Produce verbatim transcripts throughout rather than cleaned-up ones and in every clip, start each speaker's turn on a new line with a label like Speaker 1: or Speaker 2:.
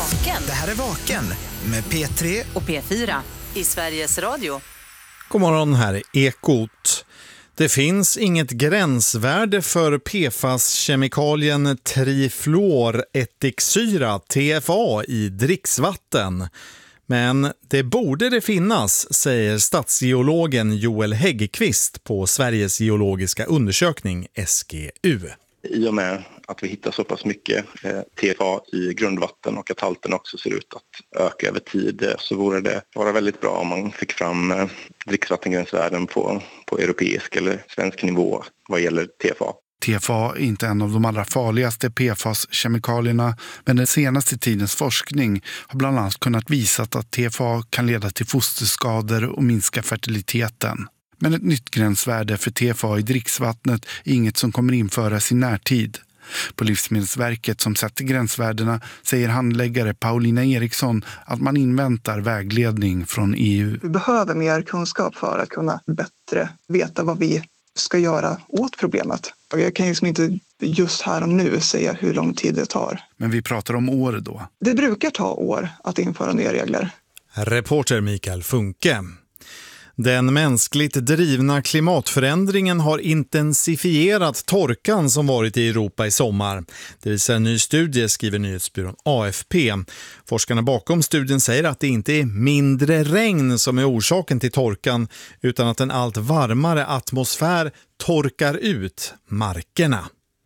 Speaker 1: Vaken.
Speaker 2: Det här är Vaken med P tre
Speaker 1: och P fyra i Sveriges Radio.
Speaker 3: God morgon, här är Ekot. Det finns inget gränsvärde för P F A S-kemikalien trifluorättiksyra T F A i dricksvatten. Men det borde det finnas, säger statsgeologen Joel Häggkvist på Sveriges geologiska undersökning S G U.
Speaker 4: I och med att vi hittar så pass mycket eh, T F A i grundvatten och att halten också ser ut att öka över tid, eh, så vore det vara väldigt bra om man fick fram eh, dricksvattengränsvärden på, på europeisk eller svensk nivå vad gäller T F A.
Speaker 5: T F A är inte en av de allra farligaste P F A S-kemikalierna, men den senaste tidens forskning har bland annat kunnat visa att T F A kan leda till fosterskador och minska fertiliteten. Men ett nytt gränsvärde för T F A i dricksvattnet är inget som kommer införas i närtid. På Livsmedelsverket som sätter gränsvärdena säger handläggare Paulina Eriksson att man inväntar vägledning från E U.
Speaker 6: Vi behöver mer kunskap för att kunna bättre veta vad vi ska göra åt problemet. Och jag kan ju liksom inte just här och nu säga hur lång tid det tar.
Speaker 5: Men vi pratar om år då.
Speaker 6: Det brukar ta år att införa nya regler. Reporter
Speaker 3: Mikael Funke. Den mänskligt drivna klimatförändringen har intensifierat torkan som varit i Europa i sommar. Det visar en ny studie, skriver nyhetsbyrån A F P. Forskarna bakom studien säger att det inte är mindre regn som är orsaken till torkan, utan att en allt varmare atmosfär torkar ut markerna.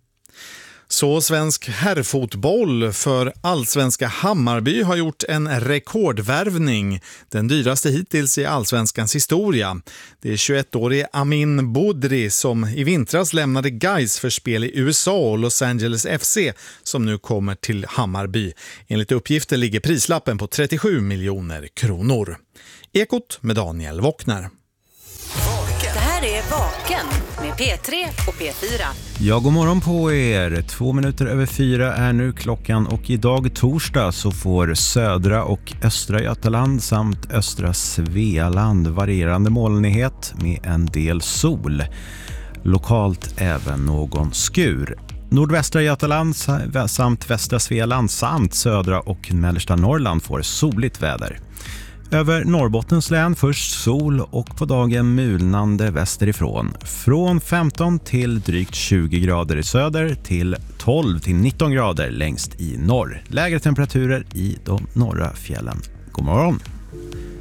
Speaker 3: Så svensk herrfotboll för allsvenska Hammarby har gjort en rekordvärvning, den dyraste hittills i allsvenskans historia. Det är tjugoettårige Amin Boudry som i vintras lämnade Gais för spel i U S A och Los Angeles F C som nu kommer till Hammarby. Enligt uppgifter ligger prislappen på trettiosju miljoner kronor. Ekot med Daniel Wockner.
Speaker 1: Det här är Vaken med P tre och P fyra.
Speaker 7: Ja, god morgon på er. Två minuter över fyra är nu klockan och idag torsdag så får södra och östra Götaland samt östra Svealand varierande molnighet med en del sol. Lokalt även någon skur. Nordvästra Götaland samt västra Svealand samt södra och mellersta Norrland får soligt väder. Över Norrbottens län först sol och på dagen mulnande västerifrån. Från femton till drygt tjugo grader i söder till tolv till nitton grader längst i norr. Lägre temperaturer i de norra fjällen. God morgon!